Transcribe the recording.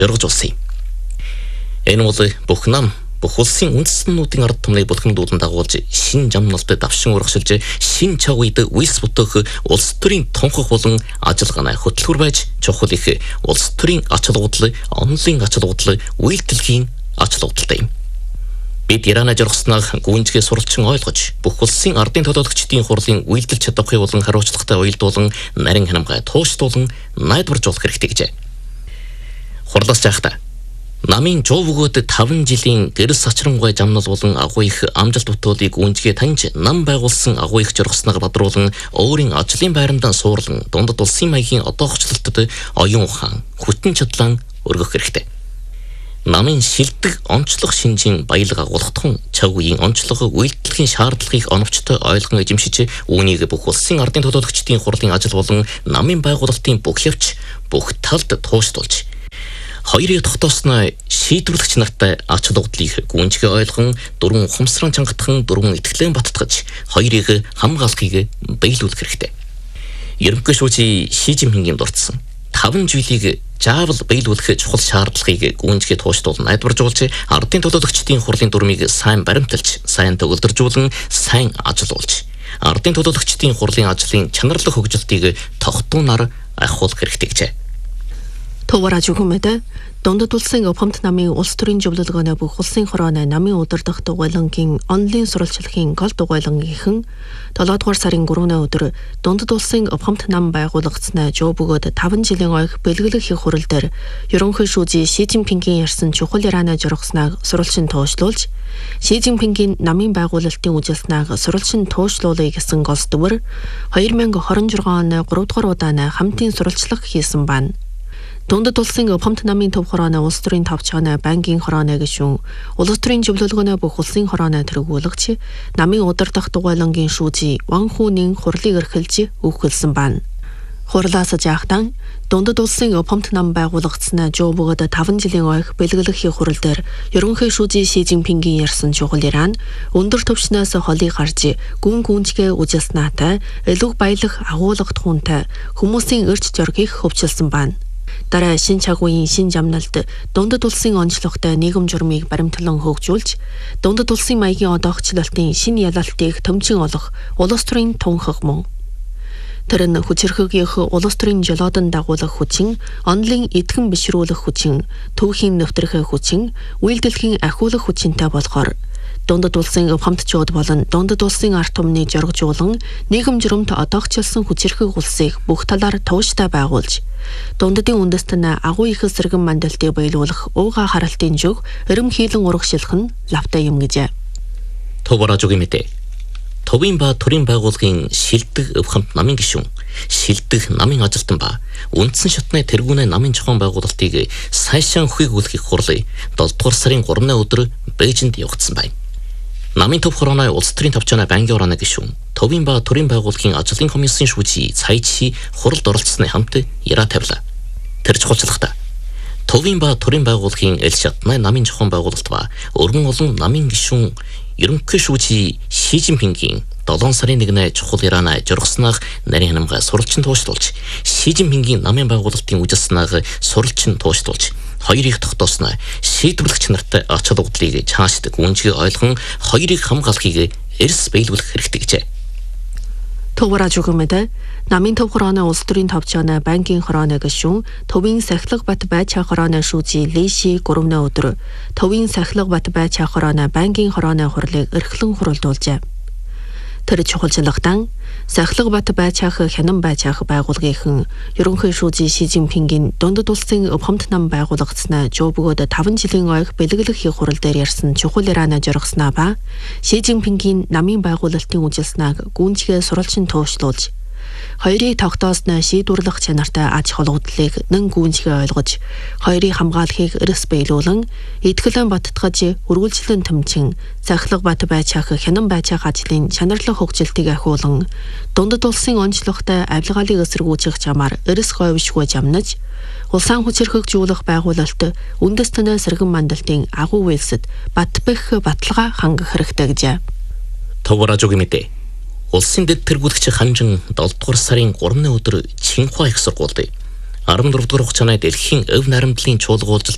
зоригжуулсан юм. Энэ бол бүх нам бүх улсын үндэстнүүдийн ард түмнийг булхамдуулан дагуулж шин жамналт давшин урагшилж шин чав үед үйлс бүтээх улс төрийн тунхаг болон ажиллагааны хөтөлбөр байж чухал их улс төрийн ач холбогдол, онлын ач холбогдол, үйлдэлхийн ач холбогдолтой юм. Бид Ирана зоригсныг гүнзгий суралцсан ойлгож бүх улсын ардын төлөөлөгчдийн хурлын үйлдэл чадварыг болон хариуцлагатай уялдуулан нарийн ханамгай тууштуулан найдваржуулах хэрэгтэй гэжээ. Хурлаас жаахта намын жоо бөгөөд 5 жилийн гэрэл сачрангуй жамнал болон агуу их амжилт бүтээлийг гүнзгий таньж нам байгуулсан агуу их зоригсныг бадруулан өөрийн ажлын байрамдаа суурлан дундад улсын маягийн одоохчлолтод оюун ухаан, хүчин чадлаа өргөх хэрэгтэй. Намын шилдэг онцлог шинжийн баялаг агуулгатхан чав үеийн онцлог үйлдэлхийн шаардлагыг оновчтой ойлгон эзэмшиж үүнийг бүх улсын ардын төлөөлөгчдийн хурлын ажил болон намын байгуулалтын бүх явц бүх талд тууштуулж хоёрыг тогтоосноо шийдвэрлэгч нартай ач холбогдлыг гүнзгий ойлгон дөрвөн ухамсаран чангатхан дөрвөн итгэлэн баттгаж хоёрыг хамгаалахыг биелүүлэх хэрэгтэй. Ерөнхий шүүжийн Ши Жинпингийн дурдсан 5 жилийг заавал биелүүлэх чухал шаардлагыг гүнзгий тууштуулан найдваржуулж ардын төлөөлөгчдийн хурлын дүрмийг сайн баримталж, сайн төгөлдржүүлэн, сайн ажилуулж ардын төлөөлөгчдийн хурлын ажлын чанарлах хөгжилтийг тогтуунаар ахиулах хэрэгтэй гэжээ. Товараж үхэмэдэ дундад улсын опомт намын улс төрийн зөвлөлгөөний бүх улсын хорооны намын удирдах дугуйлангийн онлын сурвалжлагын гол дугуйлангийнхэн 7 дугаар сарын 3-ны өдөр дундад улсын опомт нам байгуулагдсанаа жоо бөгөөд 5 жилийн ойх бэлгэлэх их хурал дээр ерөнхий шүүжийн Ши Жинпингийн ярьсан чухал Ираны зоригсныг сурвалжин туушлуулж Ши Жинпингийн намын байгуулалтын үжилсныг сурвалжин туушлуулъя гэсэн голс дүр 2026 оны 3 дугаар удааны хамтын сурвалжлах хийсэн байна. Дундад улсын опомт намын төв хорооны улс төрийн тавчгааны банкийн хорооны гишүүн улс төрийн зөвлөлгөөний бүх улсын хорооны тэргүүлэгч намын удирдах дугуйлангийн шүүжий Ван Хүнийн хурлыг эрхэлж өгүүлсэн байна. Хурлаас жаахтан дундад улсын опомт нам байгуулагдсанаа жоо бөгөөд 5 жилийн ойх бэлгэлэх хурал дээр ерөнхий шүүжийн Ши Жинпингийн ярьсан чухал Иран өндөр төвчнөөс холыг гарч гүнзгий үжилснаатай элүүг баялах агуулгад хүнтэй хүмүүсийн эрч зоргийг хөвчилсөн байна. Дараа шин чагуугийн шин жамналт дундад улсын онцлогтой нийгэм журмыг баримтлан хөгжүүлж дундад улсын маягийн одоохчлолтын шин ялалтыг төмчин олох улс төрийн тунхаг мөн. Тэр нь хүчирхэгийнх улс төрийн жолоодон дагуулах хүчин, онлын идэхэн бишрүүлэх хүчин, төвхийн нэвтрэхээ хүчин, үйлдэлхийн ахиулах хүчинтэй болохоор дундад улсын опомтчууд болон дундад улсын ард түмний зоригжуулан нийгэм журмд одоохчлсон хүчирхэг улсыг бүх талаар тууштай байгуулж дундадын үндэстэн агуу их сэргэн мандалтыг биелүүлэх ууга харалтын жүг эрэмхийлэн урагшилах нь лавтай юм гэжээ. Товараж үгэмэдэ. Товын ба төрийн байгууллагын шилдэг өвхөмт намын гишүүн, шилдэг намын ажилтан ба үндсэн шатны тэргүүнээ намын зохион байгуулалтыг сайшаан хөхийг хурлыг 7 дугаар сарын 3-ны өдөр Бээжинд явагдсан байна. Намын төв хорооны улс төрийн тавчгааны банкийн хорооны гишүүн, товын ба төрийн байгууллагын ажлын комиссийн шүүжий Цайчи хуралд оролцсны хамт яраа тавилаа. Тэр чухалчлагта товын ба төрийн байгууллагын эл шатны намын зохион байгуулалт ба өргөн олон намын гишүүн ерөнхий шүүжий Ши Жинпингийн 7 сарын 1-ний чухал Ираны зоригсныг нарийн ханамгай суралцин тууштуулж Ши Жинпингийн намын байгуулалтын үжилсныг суралцин тууштуулж хоёрыг тогтоосноо шийдвэрлэгч нартай ач холбогдлыг цаашд гүнзгий ойлгон хоёрыг хамгаалахыг эрс биелүүлэх хэрэгтэй гэжээ. Товараж үгэмэдэ намын төв хорооны улс төрийн тавчгааны банкийн хорооны гишүүн товын сахилга бат байцаа хорооны шүүжий Лиши 3-ны өдөр товын сахилга бат байцаа хорооны банкийн хорооны хурлыг эрхлэн хуралдуулжээ. Тэр чухалчлагтан сахилга бат байцаах хянан байцаах байгууллагынхан ерөнхий шүүжий Ши Жинпингийн дундад улсын опомт нам байгуулагдсанаа жоо бөгөөд 5 жилийн ойх бэлгэлэх хурал дээр ярьсан чухал Ираны зоригснаа ба Ши Жинпингийн намын байгуулалтын үжилсныг гүнзгий сурвалжин туушлуулж хоёрыг тогтоосноо шийдвэрлэх чанартай аж холбогдлыг нэн гүнзгий ойлгож хоёрыг хамгаалахыг эрс биелүүлэн итгэлэн баттгаж үргэлжлэн төмчин сахилга бат байцаах хянан байцаах ажлын чанарлах хөгжилтийг ахиулан дундад улсын онцлогтой авилгаалыг эсэргүүцэх замаар эрс говьшгүй замнаж улаан хүчирхэгжүүлэх байгуулалт үндэстэнэ сэргэн мандалтын агуу үйлсэд батбэх баталгаа хангах хэрэгтэй гэжээ. Товараж үгэмэдэ. Улсын дэд тэргүүлэгч ханжин 7 дугаар сарын 3-ны өдөр Чинхуа их сургуульд 14 дугаар хугацааны дэлхийн өв наримтлын чуулгуулалт